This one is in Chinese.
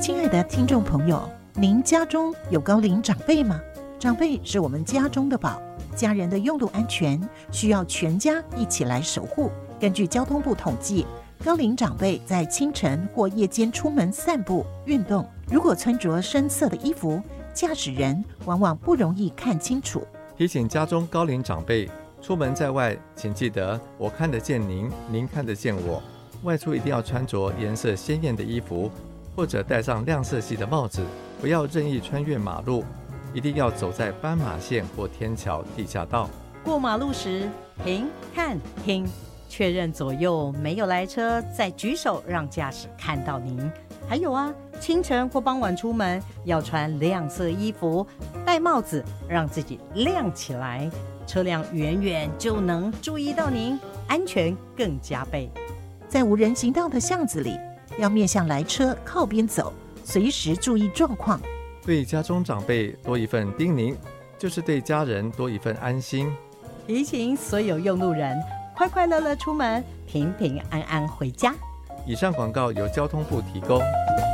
亲爱的听众朋友，您家中有高龄长辈吗？长辈是我们家中的宝，家人的用路安全需要全家一起来守护。根据交通部统计，高龄长辈在清晨或夜间出门散步运动，如果穿着深色的衣服，驾驶人往往不容易看清楚。 提醒家中高龄长辈，出门在外请记得我看得见您，您看得见我。外出一定要穿着颜色鲜艳的衣服，或者戴上亮色系的帽子，不要任意穿越马路，一定要走在斑马线或天桥地下道。 过马路时停看听，确认左右没有来车，再举手让驾驶看到您。还有啊，清晨或傍晚出门要穿亮色衣服，戴帽子，让自己亮起来，车辆远远就能注意到您，安全更加倍。 在无人行道的巷子里，要面向来车靠边走，随时注意状况。 对家中长辈多一份叮咛，就是对家人多一份安心。 提醒所有用路人，快快乐乐出门，平平安安回家。 以上广告由交通部提供。